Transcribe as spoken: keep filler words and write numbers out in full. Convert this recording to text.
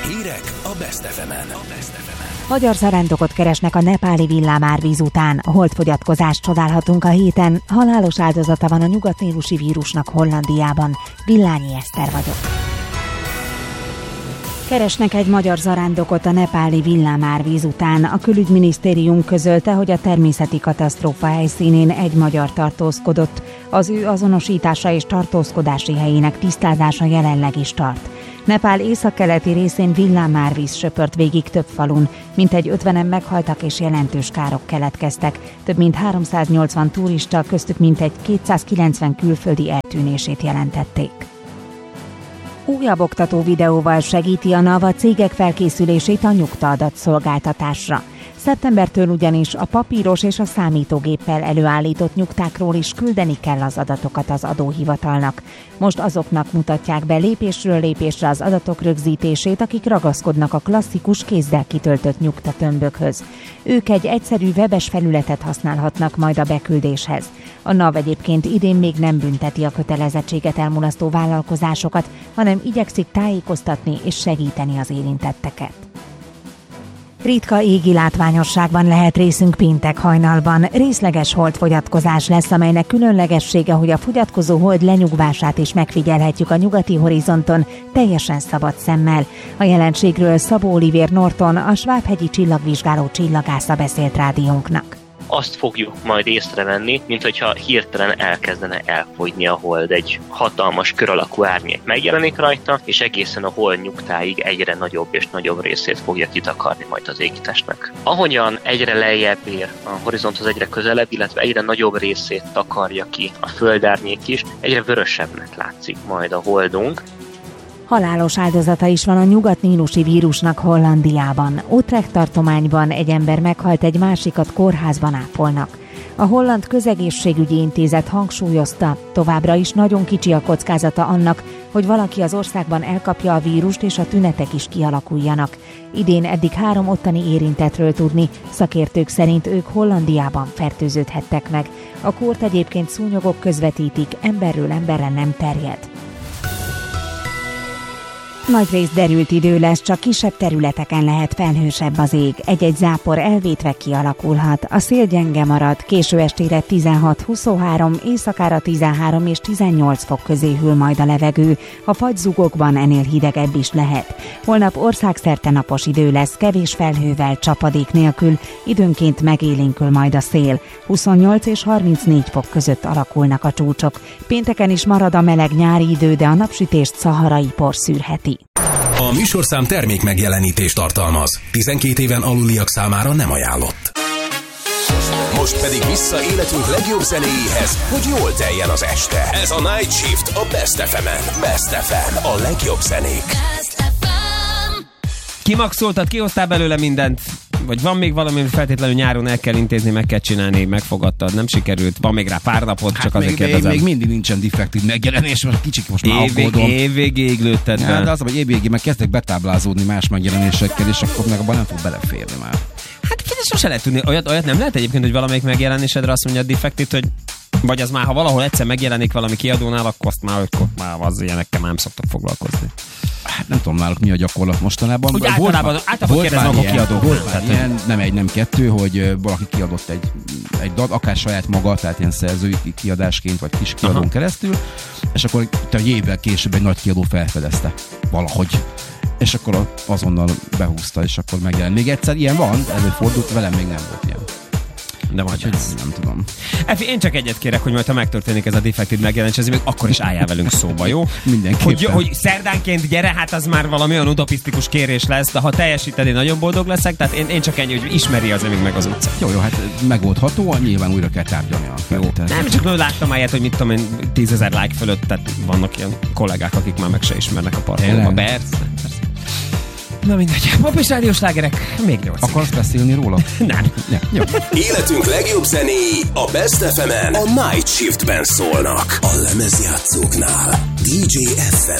Hírek a Best ef emen. Magyar zarándokot keresnek a nepáli villámárvíz után. Holdfogyatkozást csodálhatunk a héten. Halálos áldozata van a nyugatnílusi vírusnak Hollandiában. Villányi Eszter vagyok. Keresnek egy magyar zarándokot a nepáli villámárvíz után. A külügyminisztérium közölte, hogy a természeti katasztrófa helyszínén egy magyar tartózkodott. Az ő azonosítása és tartózkodási helyének tisztázása jelenleg is tart. Nepál északkeleti részén villámárvíz söpört végig több falun, mintegy ötvenen meghaltak és jelentős károk keletkeztek. Több mint háromszáznyolcvan turista, köztük mintegy kétszázkilencven külföldi eltűnését jelentették. Újabb oktató videóval segíti a NAV a cégek felkészülését a nyugtaadat szolgáltatásra. Szeptembertől ugyanis a papíros és a számítógéppel előállított nyugtákról is küldeni kell az adatokat az adóhivatalnak. Most azoknak mutatják be lépésről lépésre az adatok rögzítését, akik ragaszkodnak a klasszikus kézzel kitöltött nyugtatömbökhöz. Ők egy egyszerű webes felületet használhatnak majd a beküldéshez. A NAV egyébként idén még nem bünteti a kötelezettséget elmulasztó vállalkozásokat, hanem igyekszik tájékoztatni és segíteni az érintetteket. Ritka égi látványosságban lehet részünk péntek hajnalban. Részleges holdfogyatkozás lesz, amelynek különlegessége, hogy a fogyatkozó hold lenyugvását is megfigyelhetjük a nyugati horizonton teljesen szabad szemmel. A jelenségről Szabó Olivér Norton, a Svábhegyi Csillagvizsgáló csillagásza beszélt rádiónknak. Azt fogjuk majd észrevenni, mint hogyha hirtelen elkezdene elfogyni a hold. Egy hatalmas kör alakú árnyék megjelenik rajta, és egészen a hold nyugtáig egyre nagyobb és nagyobb részét fogja kitakarni majd az égitestnek. Ahogyan egyre lejjebb ér a horizonthoz, egyre közelebb, illetve egyre nagyobb részét takarja ki a földárnyék is, egyre vörösebbnek látszik majd a holdunk. Halálos áldozata is van a nyugatnílusi vírusnak Hollandiában. Utrecht tartományban egy ember meghalt, egy másikat kórházban ápolnak. A Holland Közegészségügyi Intézet hangsúlyozta, továbbra is nagyon kicsi a kockázata annak, hogy valaki az országban elkapja a vírust és a tünetek is kialakuljanak. Idén eddig három ottani érintettről tudni, szakértők szerint ők Hollandiában fertőződhettek meg. A kórt egyébként szúnyogok közvetítik, emberről emberre nem terjed. Nagyrészt derült idő lesz, csak kisebb területeken lehet felhősebb az ég. Egy-egy zápor elvétve kialakulhat. A szél gyenge marad, késő estére tizenhat-huszonhárom, éjszakára tizenhárom és tizennyolc fok közé hűl majd a levegő. A fagyzugokban ennél hidegebb is lehet. Holnap országszerte napos idő lesz, kevés felhővel, csapadék nélkül, időnként megélénkül majd a szél. huszonnyolc és harmincnégy fok között alakulnak a csúcsok. Pénteken is marad a meleg nyári idő, de a napsütést szaharai por szűrheti. A műsorszám termék megjelenítést tartalmaz. tizenkét éven aluliak számára nem ajánlott. Most pedig vissza életünk legjobb zenéjéhez, hogy jól teljen az este. Ez a Night Shift a Best ef emen. Best ef em, a legjobb zenék. Kimaxoltad, kihoztál belőle mindent? Vagy van még valami, amit feltétlenül nyáron el kell intézni, meg kell csinálni, megfogadtad, nem sikerült, van még rá pár napot, hát csak azért kérdezem. Még mindig nincsen defektív megjelenés, mert kicsit most már aggódom. Évvégéig lőtted ja, de az, hogy évvégig meg kezdek betáblázódni más megjelenésekkel, és akkor meg abban nem fog beleférni már. Hát figyelj, sose lehet tudni, olyat, olyat nem lehet egyébként, hogy valamelyik megjelenésedre azt mondja a defektív, hogy vagy az már, ha valahol egyszer megjelenik valami kiadónál, akkor azt már, akkor már az ilyenekkel már nem szoktak foglalkozni. Hát nem tudom náluk mi a gyakorlat mostanában. Úgy általában, általában kérdezem, akkor kiadó. Volt már ilyen, nem egy, nem kettő, hogy valaki kiadott egy, egy dal, akár saját maga, tehát ilyen szerzői kiadásként, vagy kis kiadón Aha. keresztül, és akkor egy évvel később egy nagy kiadó felfedezte valahogy. És akkor azonnal behúzta, és akkor megjelent. Még egyszer ilyen van, előfordult, velem még nem volt ilyen. De majd hogy nem tudom. Efi, én csak egyet kérek, hogy majd ha megtörténik ez a defektív megjelenés, ez még akkor is álljál velünk szóba, jó? Mindenképpen. Hogy, hogy szerdánként gyere, hát az már valami olyan utopisztikus kérés lesz, de ha teljesíted, én nagyon boldog leszek, tehát én, én csak ennyi, hogy ismeri az még meg az utcát. Jó, jó, hát megoldható, nyilván újra kell tárgyalni a felvételt. Nem, csak láttam ilyet, hogy mit tudom én, tízezer like fölött, tehát vannak ilyen kollégák, akik már meg se ismernek a parkolóban. Persze, persze. Na mindegy, pop és rádiós slágerek, még nyolc. Akarsz beszélni róla? Nem. Ja, jó. Életünk legjobb zenéi a Best ef emen a Night Shiftben szólnak. A lemezjátszóknál dé dzsé ef em.